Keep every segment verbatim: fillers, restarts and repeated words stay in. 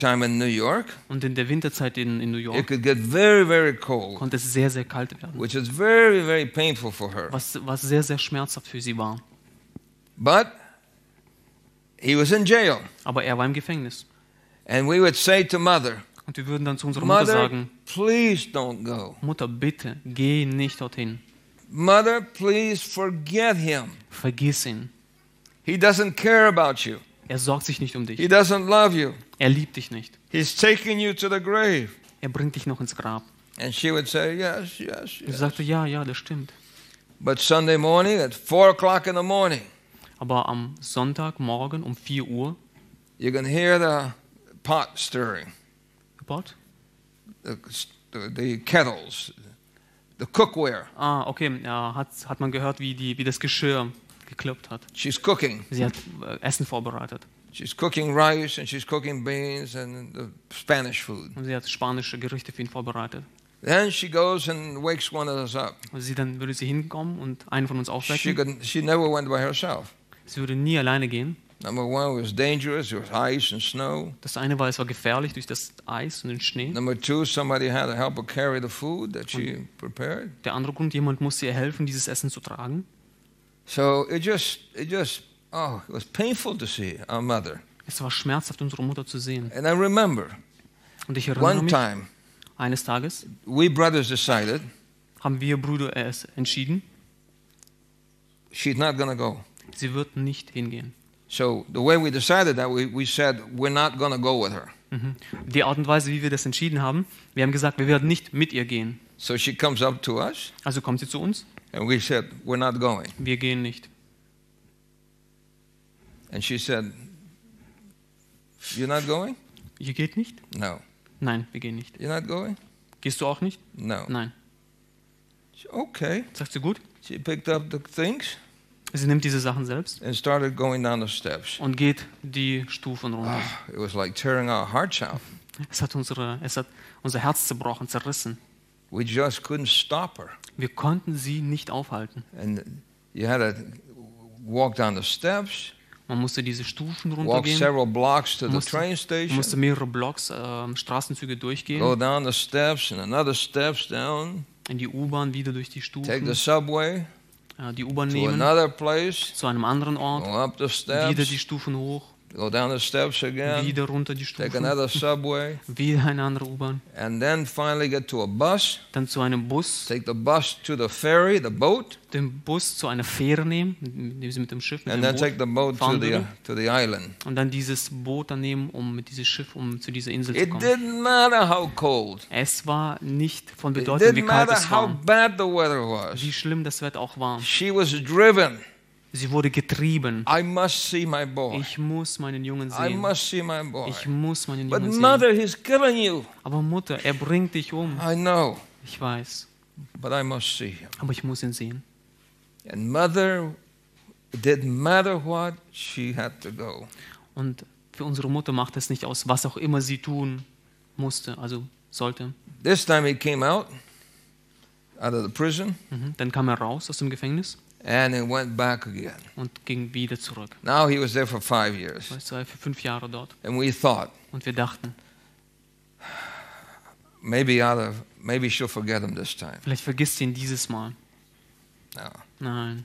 time in New York, Und in der Winterzeit in, in New it York could get very, very cold, konnte es sehr, sehr kalt werden, which is very, very painful for her. was, was sehr, sehr schmerzhaft für sie war. But he was in jail. Aber er war im Gefängnis. And we would say to mother, Und wir würden dann zu unserer Mutter Mother, sagen, please don't go. Mutter, bitte, geh nicht dorthin. Mother, please forget him. Vergiss ihn. He doesn't care about you. Er sorgt sich nicht um dich. He doesn't love you. Er liebt dich nicht. He's taking you to the grave. Er bringt dich noch ins Grab. And she would say, yes, yes, Sie yes. sagte, ja, ja, das stimmt. But Sunday morning at four o'clock in the morning, Aber am Sonntagmorgen um vier Uhr, you can hear the pot stirring, What? the, the, the kettles, the cookware. Ah, okay, ja, hat, hat man gehört, wie, die, wie das Geschirr geklopft hat. She's cooking. Sie hat äh, Essen vorbereitet. She's cooking rice and she's cooking beans and the Spanish food. Und sie hat spanische Gerichte für ihn vorbereitet. Then she goes and wakes one of us up. Also sie, dann würde sie hinkommen und einen von uns She, aufwecken. could, she never went by herself. Sie würde nie alleine gehen. Number one, it was dangerous. There was ice and snow. Das eine war, es war gefährlich durch das Eis und den Schnee. Number two, somebody had to help her carry the food that she prepared. Der andere Grund, jemand musste ihr helfen, dieses Essen zu tragen. So it just, it just, oh, it was painful to see our mother. Es war schmerzhaft, unsere Mutter zu sehen. And I remember Und ich erinnere one mich, time eines Tages we brothers decided haben wir Brüder es entschieden, she's not going to go. sie wird nicht hingehen. So the way we decided that, we, we said we're not going to go with her. Mhm. Die Art und Weise, wie wir das entschieden haben, wir haben gesagt, wir werden nicht mit ihr gehen. So she comes up to us Also kommt sie zu uns, and we said we're not going. wir gehen nicht. And she said, you're not going? Ihr geht nicht? No. Nein, wir gehen nicht. You're not going? Gehst du auch nicht? No. Nein. She- Okay. Sagt sie, gut. She picked up the things Sie nimmt diese Sachen selbst and started going down the steps. und geht die Stufen runter. Ah, it was like tearing our hearts out. Es hat, unsere, es hat unser Herz zerbrochen, zerrissen. We just couldn't stop her. Wir konnten sie nicht aufhalten. And you had to walk down the steps, Man musste diese Stufen walk runtergehen, several blocks to the musste, train man station, musste mehrere Blocks, äh, Straßenzüge durchgehen, go down the steps and another steps down, in die U-Bahn, wieder durch die take Stufen, the subway äh, die U-Bahn to nehmen, another place, zu einem anderen Ort, go up the wieder die steps, Stufen hoch, go down the steps again, wieder runter die take Stufen, another subway, wieder eine andere U-Bahn, and then finally get to a bus, dann zu einem Bus, take the bus to the ferry, the boat, den Bus zu einer Fähre nehmen, mit dem sie mit dem Schiff, mit and dem then take Boot the boat to fahren the, würde, to the island. und dann dieses Boot dann nehmen, um mit diesem Schiff, um zu dieser Insel zu It kommen. didn't matter how cold. Es war nicht von It Bedeutung, wie didn't kalt matter es how war, bad the weather was. wie schlimm das Wetter auch war. She was driven. Sie wurde getrieben. I must see my boy. Ich muss meinen Jungen I sehen. must see my boy. Ich muss meinen But Jungen sehen. mother, he's killing you. Aber Mutter, er bringt dich um. I know, Ich weiß, but I must see him. aber ich muss ihn sehen. And mother, it didn't matter what, she had to go. Und für unsere Mutter macht es nicht aus, was auch immer sie tun musste, also sollte. This time he came out, out of the prison, Mhm. Dann kam er raus aus dem Gefängnis and he went back again. und ging wieder zurück. Now he was there for five years. Es war für fünf Jahre dort. And we thought, Und wir dachten, maybe out of, maybe she'll forget him this time. vielleicht vergisst sie ihn dieses Mal. No. Nein.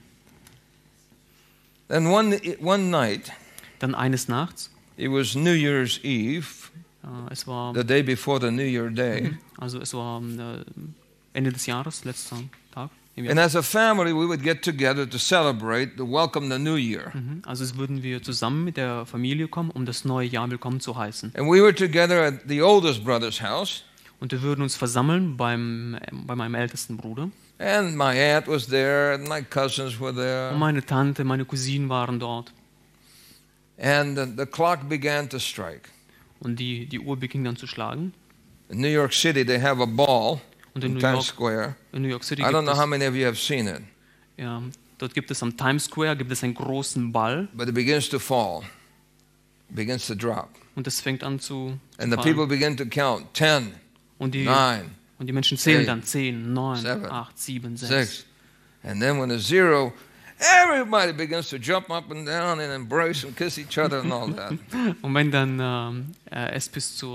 Then one, one night, Dann eines Nachts, it was New Year's Eve, äh, es war, the day before the New Year Day. also es war äh, Ende des Jahres, letzter Tag. im Jahr. And as a family, we would get together to celebrate the welcome the New Year. Mhm. Also es würden wir zusammen mit der Familie kommen, um das neue Jahr willkommen zu heißen. And we were together at the oldest brother's house, Und wir würden uns versammeln beim, äh, bei meinem ältesten Bruder. and my aunt was there, and my cousins were Und there. meine Tante, meine Cousinen waren dort. And the, the clock began to strike. Und die, die Uhr beging dann zu schlagen. In New York City, they have a ball Und in in New Times York, Square. in New York City I gibt don't know es, how many of you have seen it, ja, dort gibt es am Times Square gibt es einen großen Ball but it begins to fall, begins to drop. und es fängt an zu, zu And the fallen. people begin to count ten, Und die, nine, und die Menschen zählen eight, dann zehn, neun, seven, acht, sieben, sechs. six. And then when the zero, everybody begins to jump up and down and embrace and kiss each other and all that. Und wenn dann ähm, äh, es bis zur